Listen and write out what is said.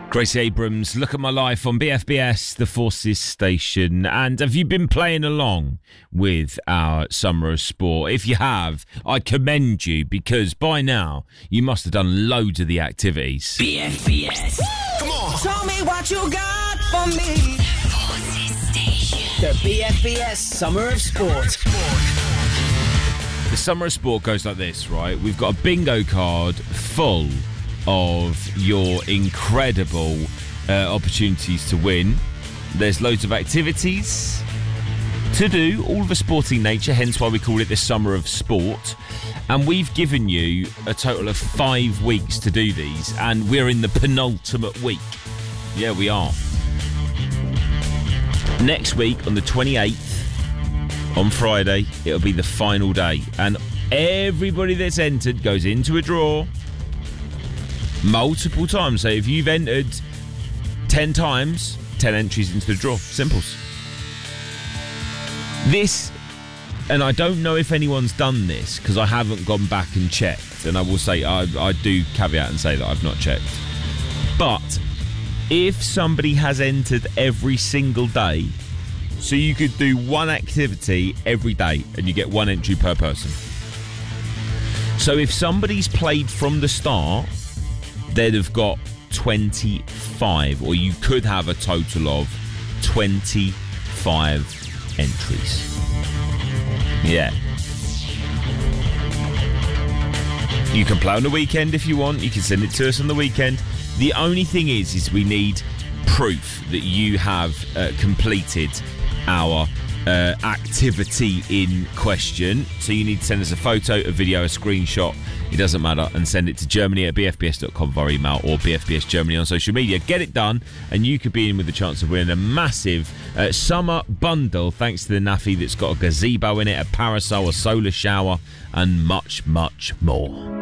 Grace Abrams, Look at My Life on BFBS, the Forces Station. And have you been playing along with our Summer of Sport? If you have, I commend you, because by now you must have done loads of the activities. BFBS. Come on. Tell me what you got for me. Forces Station. The BFBS Summer of Sport. The Summer of Sport goes like this, right? We've got a bingo card full of your incredible opportunities to win. There's loads of activities to do, all of a sporting nature, hence why we call it the Summer of Sport. And we've given you a total of 5 weeks to do these, and we're in the penultimate week. Yeah, we are. Next week, on the 28th, on Friday, it'll be the final day, and everybody that's entered goes into a draw multiple times. So if you've entered 10 times, 10 entries into the draw. Simples. This, and I don't know if anyone's done this because I haven't gone back and checked, and I will say I do caveat and say that I've not checked. But if somebody has entered every single day, so you could do one activity every day and you get 1 entry per person. So if somebody's played from the start, they'd have got 25, or you could have a total of 25 entries. Yeah. You can play on the weekend if you want. You can send it to us on the weekend. The only thing is we need proof that you have completed our activity in question. So you need to send us a photo, a video, a screenshot, it doesn't matter, and send it to germany@bfbs.com via email or BFBS Germany on social media. Get it done, and you could be in with a chance of winning a massive summer bundle thanks to the Naffy that's got a gazebo in it, a parasol, a solar shower, and much, much more.